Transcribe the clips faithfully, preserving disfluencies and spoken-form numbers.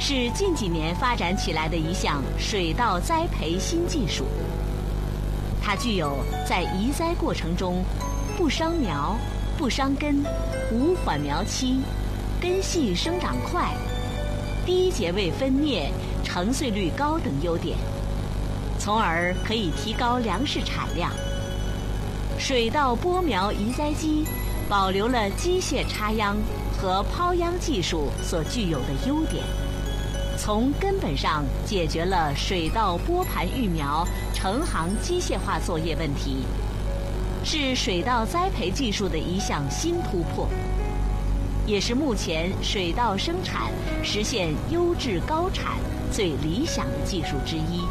是近几年发展起来的一项水稻栽培新技术。它具有在移栽过程中不伤苗、不伤根、无缓苗期、根系生长快、低节位分蘖、成穗率高等优点，从而可以提高粮食产量。水稻播苗移栽机保留了机械插秧和抛秧技术所具有的优点，从根本上解决了水稻播盘育苗成行机械化作业问题，是水稻栽培技术的一项新突破，也是目前水稻生产实现优质高产最理想的技术之一。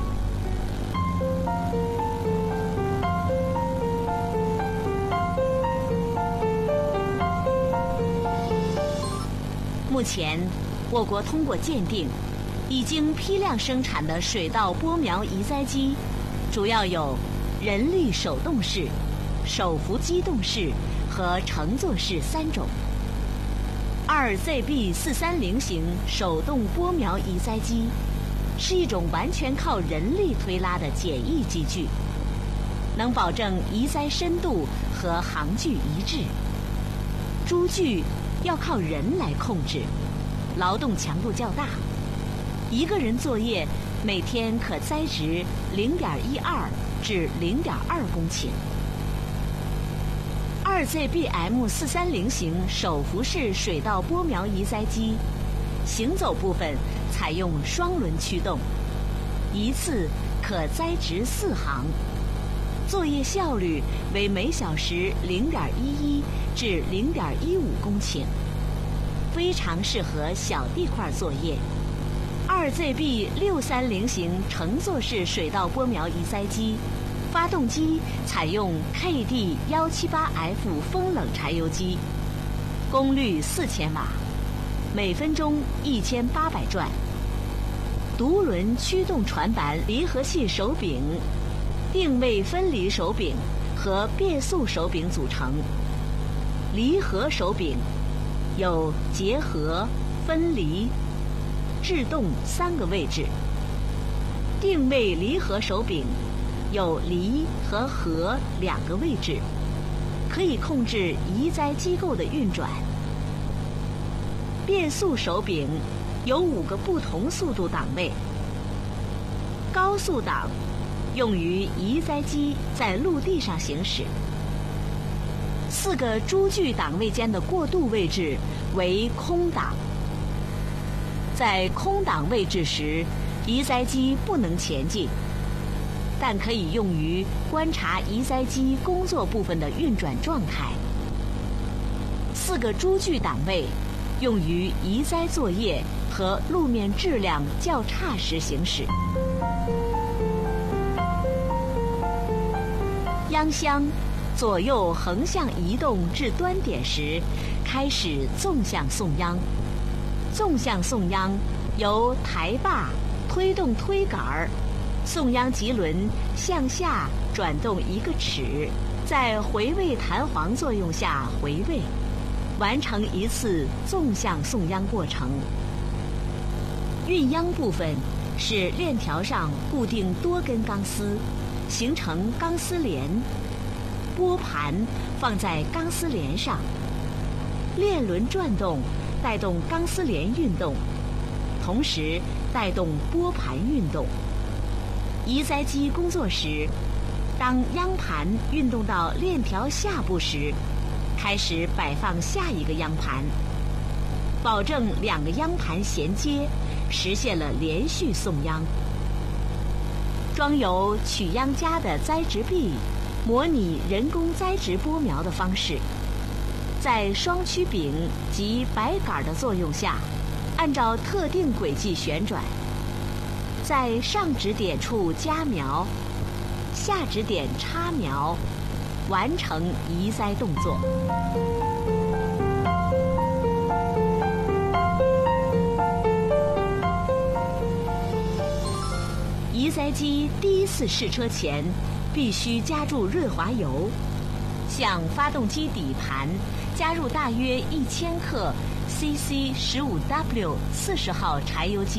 目前，我国通过鉴定，已经批量生产的水稻播苗移栽机，主要有人力手动式、手扶机动式和乘坐式三种。二 Z B 四三零型手动播苗移栽机是一种完全靠人力推拉的简易机具，能保证移栽深度和行距一致。株距要靠人来控制，劳动强度较大，一个人作业每天可栽植 零点一二 至 零点二公顷。二 Z B M 四三零型手扶式水稻播苗移栽机，行走部分采用双轮驱动，一次可栽植四行，作业效率为每小时 零点一一 至 零点一五公顷，非常适合小地块作业。二 Z B 六三零型乘坐式水稻播苗移栽机，发动机采用 K D 一七八 F 风冷柴油机，功率四千瓦，每分钟一千八百转，独轮驱动传板离合器手柄、定位分离手柄和变速手柄组成。离合手柄有结合、分离、制动三个位置。定位离合手柄有离和合两个位置，可以控制移栽机构的运转。变速手柄有五个不同速度档位，高速档用于移栽机在陆地上行驶。四个株距档位间的过渡位置为空档，在空档位置时，移栽机不能前进，但可以用于观察移栽机工作部分的运转状态。四个株距档位用于移栽作业和路面质量较差时行驶。秧箱左右横向移动至端点时，开始纵向送秧。纵向送秧由抬把推动推杆儿，送秧棘轮向下转动一个齿，在回位弹簧作用下回位，完成一次纵向送秧过程。运秧部分是链条上固定多根钢丝，形成钢丝连，拨盘放在钢丝连上，链轮转动带动钢丝连运动，同时带动拨盘运动。移栽机工作时，当秧盘运动到链条下部时，开始摆放下一个秧盘，保证两个秧盘衔接，实现了连续送秧。装有取秧夹的栽植臂模拟人工栽植播苗的方式，在双曲柄及摆杆的作用下，按照特定轨迹旋转，在上指点处夹苗，下指点插苗，完成移栽动作。移栽机第一次试车前，必须加注润滑油，向发动机底盘加入大约一千克 C C 十五 W 四十号柴油机。